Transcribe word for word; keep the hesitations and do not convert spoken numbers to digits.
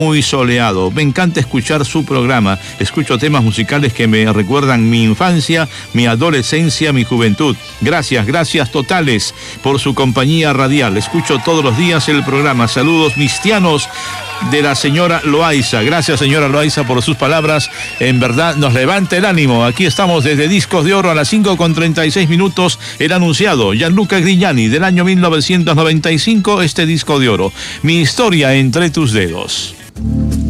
muy soleado. Me encanta escuchar su programa. Escucho temas musicales que me recuerdan mi infancia, mi adolescencia, mi juventud. Gracias, gracias totales por su compañía radial. Escucho todos los días el programa. Saludos mistianos de la señora Loaiza. Gracias, señora Loaiza, por sus palabras. En verdad nos levanta el ánimo. Aquí estamos desde Discos de Oro a las cinco con treinta y seis minutos. El anunciado Gianluca Grignani del año mil novecientos noventa y cinco, este disco de oro. Mi historia entre tus dedos.